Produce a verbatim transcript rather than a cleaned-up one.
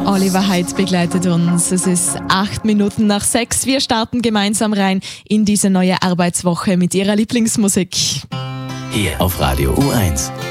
Oliver Heidt begleitet uns. Es ist acht Minuten nach sechs. Wir starten gemeinsam rein in diese neue Arbeitswoche mit ihrer Lieblingsmusik. Hier auf Radio U eins.